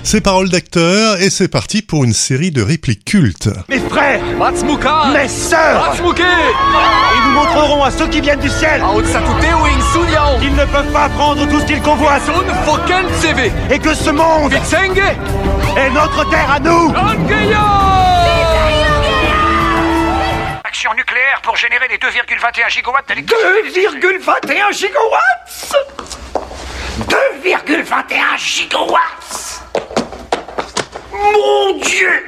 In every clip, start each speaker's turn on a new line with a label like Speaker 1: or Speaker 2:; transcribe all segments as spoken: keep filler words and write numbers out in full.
Speaker 1: Ses paroles d'acteur et c'est parti pour une série de répliques cultes.
Speaker 2: Mes frères,
Speaker 3: Matsmuka,
Speaker 2: mes sœurs,
Speaker 3: Matsmuke,
Speaker 2: et nous montrerons à ceux qui viennent du ciel qu'ils ne peuvent pas prendre tout ce qu'ils convoitent et que ce monde est notre terre à nous.
Speaker 4: Action nucléaire pour générer les deux virgule vingt et un gigawatts d'électricité.
Speaker 2: deux virgule vingt et un gigawatts deux virgule vingt et un gigawatts. Mon Dieu.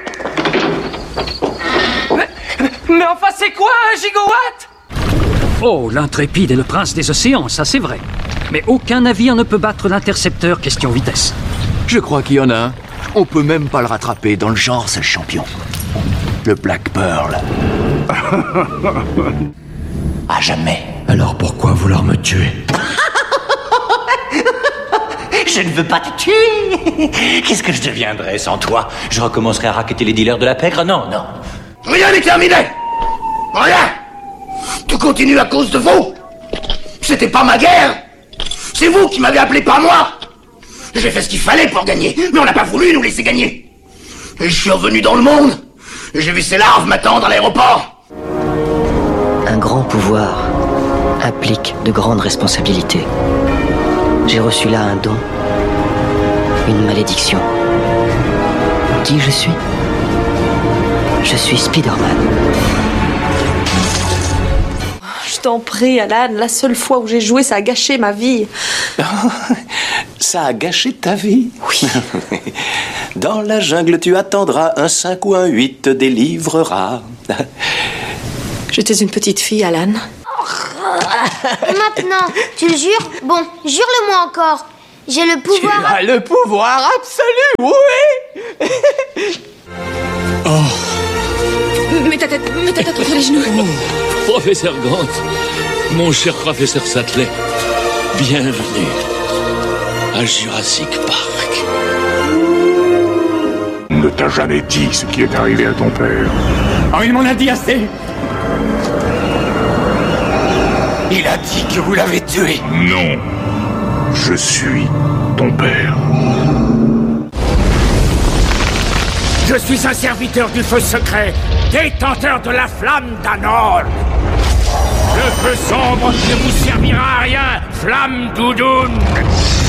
Speaker 5: Mais, mais enfin, c'est quoi un gigawatt?
Speaker 6: Oh, l'intrépide est le prince des océans, ça c'est vrai. Mais aucun navire ne peut battre l'intercepteur question vitesse.
Speaker 7: Je crois qu'il y en a un. On peut même pas le rattraper. Dans le genre, c'est le champion. Le Black Pearl. À jamais.
Speaker 8: Alors pourquoi vouloir me tuer?
Speaker 9: Je ne veux pas te tuer. Qu'est-ce que je deviendrais sans toi? Je recommencerais à racketter les dealers de la pègre? Non, non.
Speaker 2: Rien n'est terminé. Rien. Tout continue à cause de vous. C'était pas ma guerre. C'est vous qui m'avez appelé, pas moi. J'ai fait ce qu'il fallait pour gagner, mais on n'a pas voulu nous laisser gagner. Et je suis revenu dans le monde. Et j'ai vu ces larves m'attendre à l'aéroport.
Speaker 10: Un grand pouvoir implique de grandes responsabilités. J'ai reçu là un don, une malédiction. Qui je suis? Je suis Spider-Man.
Speaker 11: Je t'en prie, Alan, la seule fois où j'ai joué, ça a gâché ma vie.
Speaker 7: Ça a gâché ta vie?
Speaker 11: Oui.
Speaker 7: Dans la jungle, tu attendras, un cinq ou un huit te délivrera.
Speaker 11: J'étais une petite fille, Alan.
Speaker 12: Et maintenant, tu le jures? Bon, jure-le-moi encore. J'ai le pouvoir...
Speaker 7: Tu as le pouvoir absolu, oui.
Speaker 11: Oh. Mets ta tête, mets ta tête entre les genoux.
Speaker 13: Oh, professeur Grant, mon cher professeur Sattler, bienvenue à Jurassic Park.
Speaker 14: Ne t'a jamais dit ce qui est arrivé à ton père.
Speaker 2: Oh, il m'en a dit assez. Il a dit que vous l'avez tué.
Speaker 14: Non. Je suis ton père.
Speaker 2: Je suis un serviteur du feu secret, détenteur de la flamme d'Anor. Le feu sombre ne vous servira à rien, flamme doudoune.